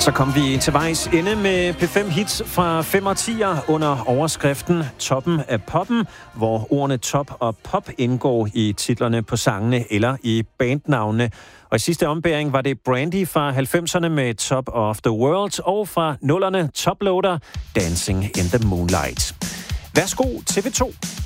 Så kom vi til vejs ende med P5 hits fra 5 og 10'er under overskriften Toppen af poppen, hvor ordene top og pop indgår i titlerne på sangene eller i bandnavnene. Og i sidste ombæring var det Brandy fra 90'erne med Top of the World, og fra 0'erne Toploader Dancing in the Moonlight. Værsgo TV2.